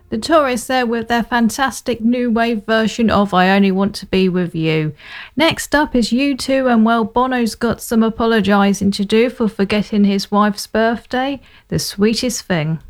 The Tourists there with their fantastic new wave version of I Only Want to Be With You. Next up is U2, and well, Bono's got some apologising to do for forgetting his wife's birthday. The Sweetest Thing.